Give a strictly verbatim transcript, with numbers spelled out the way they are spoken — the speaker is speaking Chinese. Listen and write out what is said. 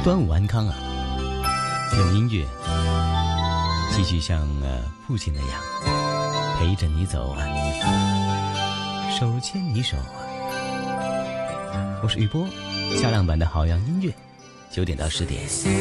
端午安康啊，用音乐继续像呃父亲那样陪着你走啊，手牵你手啊。我是雨波，下亮版的好样音乐，九点到十点。